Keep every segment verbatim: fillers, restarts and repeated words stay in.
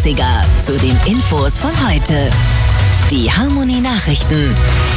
achtziger zu den Infos von heute. Die Harmonie Nachrichten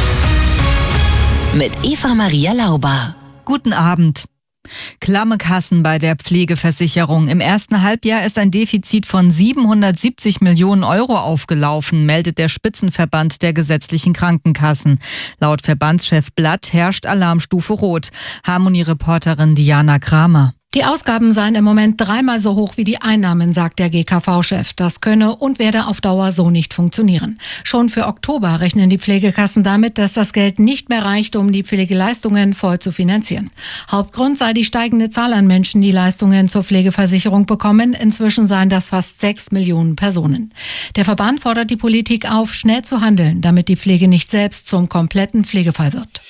mit Eva Maria Lauber. Guten Abend. Klamme Kassen bei der Pflegeversicherung. Im ersten Halbjahr ist ein Defizit von siebenhundertsiebzig Millionen Euro aufgelaufen, meldet der Spitzenverband der gesetzlichen Krankenkassen. Laut Verbandschef Blatt herrscht Alarmstufe Rot. Harmonie-Reporterin Diana Kramer. Die Ausgaben seien im Moment dreimal so hoch wie die Einnahmen, sagt der G K V-Chef. Das könne und werde auf Dauer so nicht funktionieren. Schon für Oktober rechnen die Pflegekassen damit, dass das Geld nicht mehr reicht, um die Pflegeleistungen voll zu finanzieren. Hauptgrund sei die steigende Zahl an Menschen, die Leistungen zur Pflegeversicherung bekommen. Inzwischen seien das fast sechs Millionen Personen. Der Verband fordert die Politik auf, schnell zu handeln, damit die Pflege nicht selbst zum kompletten Pflegefall wird.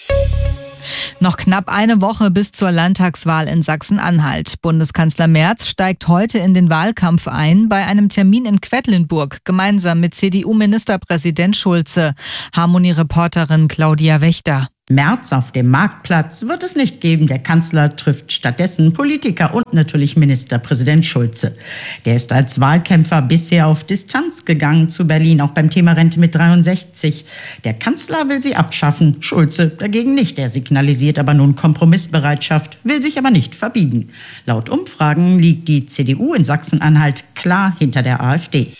Noch knapp eine Woche bis zur Landtagswahl in Sachsen-Anhalt. Bundeskanzler Merz steigt heute in den Wahlkampf ein, bei einem Termin in Quedlinburg, gemeinsam mit C D U-Ministerpräsident Schulze. Harmonie-Reporterin Claudia Wächter. Merz auf dem Marktplatz wird es nicht geben. Der Kanzler trifft stattdessen Politiker und natürlich Ministerpräsident Schulze. Der ist als Wahlkämpfer bisher auf Distanz gegangen zu Berlin, auch beim Thema Rente mit dreiundsechzig. Der Kanzler will sie abschaffen, Schulze dagegen nicht. Er signalisiert aber nun Kompromissbereitschaft, will sich aber nicht verbiegen. Laut Umfragen liegt die C D U in Sachsen-Anhalt klar hinter der AfD.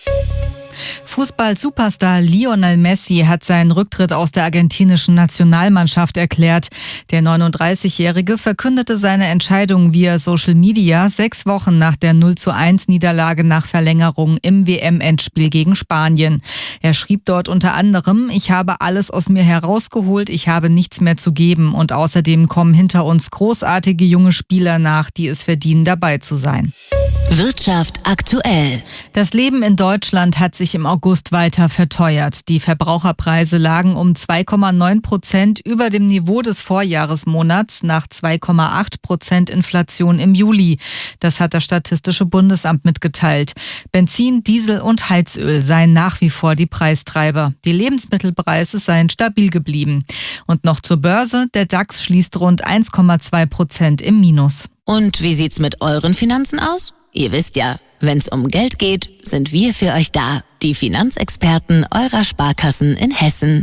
Fußball-Superstar Lionel Messi hat seinen Rücktritt aus der argentinischen Nationalmannschaft erklärt. Der neununddreißigjährige verkündete seine Entscheidung via Social Media sechs Wochen nach der null zu eins Niederlage nach Verlängerung im W M-Endspiel gegen Spanien. Er schrieb dort unter anderem: Ich habe alles aus mir herausgeholt, ich habe nichts mehr zu geben und außerdem kommen hinter uns großartige junge Spieler nach, die es verdienen, dabei zu sein. Wirtschaft aktuell. Das Leben in Deutschland hat sich im August weiter verteuert. Die Verbraucherpreise lagen um zwei Komma neun Prozent über dem Niveau des Vorjahresmonats nach zwei Komma acht Prozent Inflation im Juli. Das hat das Statistische Bundesamt mitgeteilt. Benzin, Diesel und Heizöl seien nach wie vor die Preistreiber. Die Lebensmittelpreise seien stabil geblieben. Und noch zur Börse. Der DAX schließt rund eins Komma zwei Prozent im Minus. Und wie sieht's mit euren Finanzen aus? Ihr wisst ja, wenn's um Geld geht, sind wir für euch da. Die Finanzexperten eurer Sparkassen in Hessen.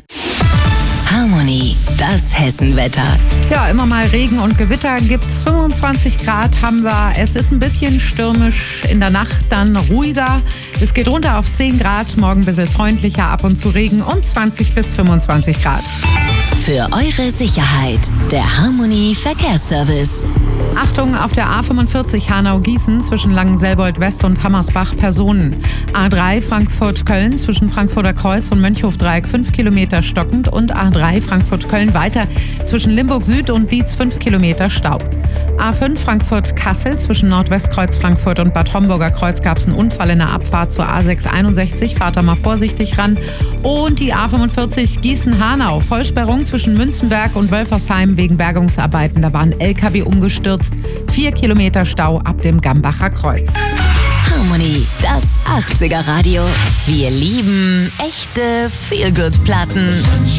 Harmonie, das Hessenwetter. Ja, immer mal Regen und Gewitter gibt's. fünfundzwanzig Grad haben wir. Es ist ein bisschen stürmisch, in der Nacht dann ruhiger. Es geht runter auf zehn Grad, morgen ein bisschen freundlicher, ab und zu Regen und zwanzig bis fünfundzwanzig Grad. Für eure Sicherheit, der Harmonie Verkehrsservice. Achtung, auf der A fünfundvierzig Hanau-Gießen zwischen Langenselbold West und Hammersbach Personen. A drei Frankfurt-Köln zwischen Frankfurter Kreuz und Mönchhofdreieck fünf Kilometer stockend und A drei Frankfurt-Köln weiter zwischen Limburg Süd und Dietz fünf Kilometer Stau. A fünf Frankfurt-Kassel zwischen Nordwestkreuz Frankfurt und Bad Homburger Kreuz gab es einen Unfall in der Abfahrt zur A sechs einundsechzig. Fahrt da mal vorsichtig ran. Und die A fünfundvierzig Gießen-Hanau. Vollsperrung zwischen Münzenberg und Wölfersheim wegen Bergungsarbeiten. Da war ein L K W umgestürzt. Vier Kilometer Stau ab dem Gambacher Kreuz. Harmonie, das achtziger Radio. Wir lieben echte Feel-Good-Platten.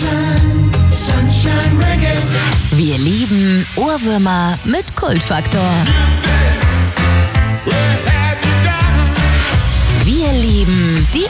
Wir lieben Ohrwürmer mit Kultfaktor. Wir lieben die